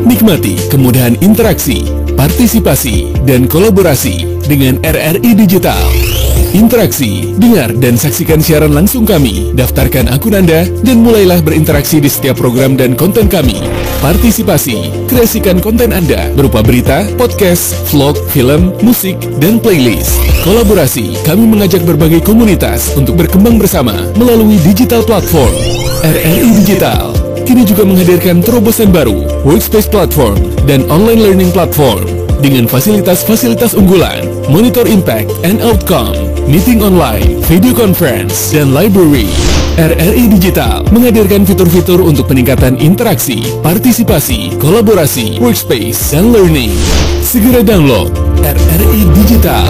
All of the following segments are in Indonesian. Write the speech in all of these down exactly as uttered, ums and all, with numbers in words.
Nikmati kemudahan interaksi, partisipasi, dan kolaborasi dengan R R I Digital. Interaksi, dengar dan saksikan siaran langsung kami, daftarkan akun Anda, dan mulailah berinteraksi di setiap program dan konten kami. Partisipasi, kreasikan konten Anda berupa berita, podcast, vlog, film, musik, dan playlist. Kolaborasi, kami mengajak berbagai komunitas untuk berkembang bersama melalui digital platform. R R I Digital kini juga menghadirkan terobosan baru, workspace platform, dan online learning platform dengan fasilitas-fasilitas unggulan, monitor impact and outcome, meeting online, video conference, dan library. R R I Digital menghadirkan fitur-fitur untuk peningkatan interaksi, partisipasi, kolaborasi, workspace, dan learning. Segera download R R I Digital.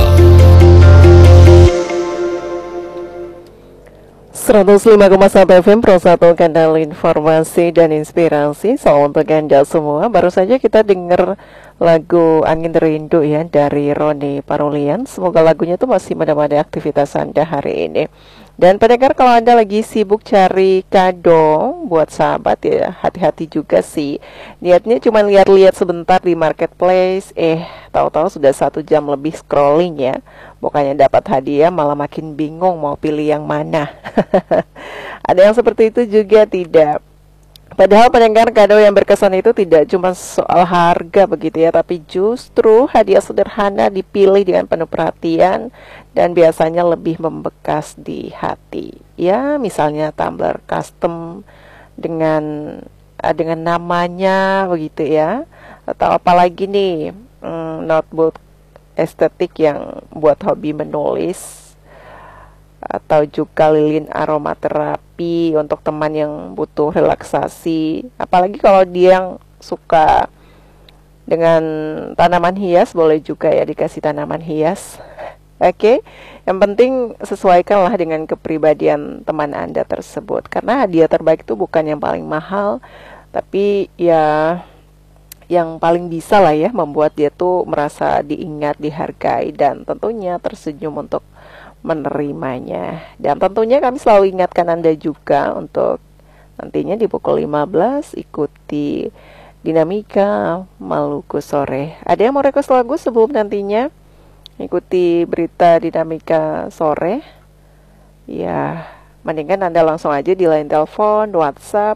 seratus lima koma satu F M Pro satu, kanal informasi dan inspirasi. Salam untuk Anda semua. Baru saja kita dengar lagu Angin Rindu ya dari Roni Parulian. Semoga lagunya tuh masih menemani aktivitas Anda hari ini. Dan pendengar, kalau Anda lagi sibuk cari kado buat sahabat ya, hati-hati juga sih. Niatnya cuma lihat-lihat sebentar di marketplace, eh tahu-tahu sudah satu jam lebih scrolling ya. Bukannya dapat hadiah, malah makin bingung mau pilih yang mana. Ada yang seperti itu juga tidak. Padahal pendengar, kado yang berkesan itu tidak cuma soal harga begitu ya, tapi justru hadiah sederhana dipilih dengan penuh perhatian dan biasanya lebih membekas di hati. Ya, misalnya tumbler custom dengan uh, dengan namanya begitu ya, atau apalagi nih hmm, notebook estetik yang buat hobi menulis, atau juga lilin aromaterapi untuk teman yang butuh relaksasi. Apalagi kalau dia yang suka dengan tanaman hias, boleh juga ya dikasih tanaman hias. Oke, okay? Yang penting sesuaikanlah dengan kepribadian teman Anda tersebut. Karena hadiah terbaik itu bukan yang paling mahal, tapi ya yang paling bisa lah ya membuat dia tuh merasa diingat, dihargai, dan tentunya tersenyum untuk menerimanya. Dan tentunya kami selalu ingatkan Anda juga untuk nantinya di pukul lima belas ikuti Dinamika Maluku Sore. Ada yang mau request lagu sebelum nantinya ikuti berita Dinamika Sore? Ya, mendingan Anda langsung aja di line telepon, WhatsApp,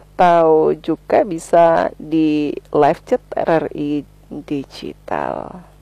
atau juga bisa di live chat R R I Digital.